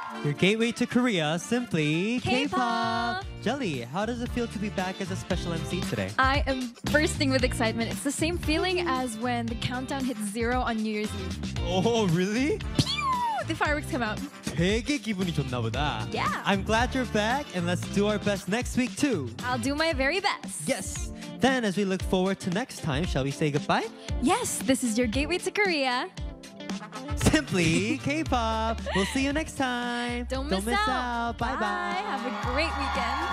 Your gateway to Korea, simply K-pop. Jelly, how does it feel to be back as a special MC today? I am bursting with excitement. It's the same feeling as when the countdown hits 0 on New Year's Eve. Oh, really? Pew! The fireworks come out. 되게 기분이 좋나 보다. Yeah. I'm glad you're back, and let's do our best next week too. I'll do my very best. Yes. Then, as we look forward to next time, shall we say goodbye? Yes, this is your gateway to Korea. Simply K-pop. We'll see you next time. Don't miss out. Bye bye. Have a great weekend.